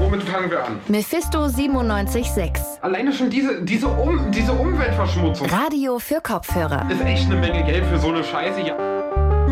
womit fangen wir an? Mephisto 97.6. Alleine schon diese Umweltverschmutzung. Radio für Kopfhörer. Ist echt eine Menge Geld für so eine Scheiße. Ja.